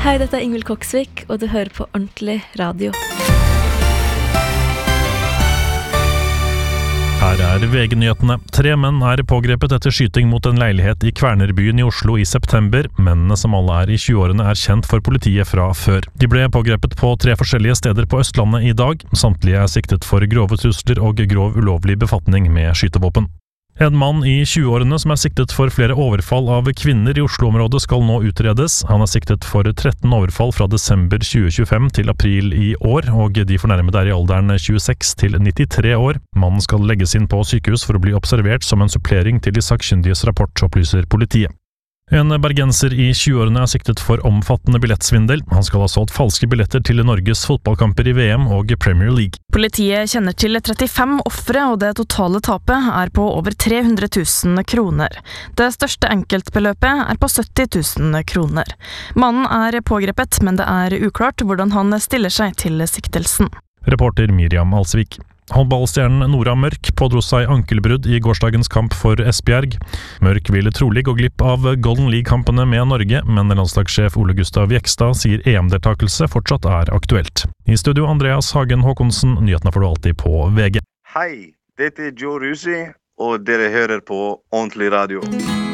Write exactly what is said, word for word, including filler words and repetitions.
Hei, dette er Ingvild Koksvik, og du hører på Ordentlig Radio. Her er V G-nyhetene. Tre menn er pågrepet etter skyting mot en leilighet i Kvernerbyen i Oslo i september. Mennene, som alle er i tjueårene, er kjent for politiet fra før. De ble pågrepet på tre forskjellige steder på Østlandet i dag. Samtlige er siktet for grove trusler og grov ulovlig befatning med skytevåpen. En mann i tjueårene som er siktet for flere overfall av kvinner i Oslo-området skal nå utredes. Han er siktet for tretten overfall fra desember tjue tjuefem til april i år, og de fornærmede er i alderen tjueseks til nittitre år. Mannen skal legges inn på sykehus for å bli observert som en supplering til de sakkyndiges rapport, opplyser politiet. En bergenser i tjueårene er siktet for omfattende billettsvindel. Han skal ha solgt falske billetter til Norges fotballkamper i V M og Premier League. Politiet kjenner til trettifem ofre, og det totale tapet er på over tre hundre tusen kroner. Det største enkeltbeløpet er på sytti tusen kroner. Mannen er pågrepet, men det er uklart hvordan han stiller seg til siktelsen. Reporter Miriam Alsvik. Håndballstjernen Nora Mørk pådro seg ankelbrudd i gårsdagens kamp for Esbjerg. Mørk ville trolig gå glipp av Golden League-kampene med Norge, men landslagssjef Ole Gustav Jekstad sier E M-deltakelse fortsatt er aktuelt. I studio Andreas Hagen Håkonsen, nyhetene får du alltid på V G. Hei, dette er Joe Rusi, og dere hører på Ordentlig Radio.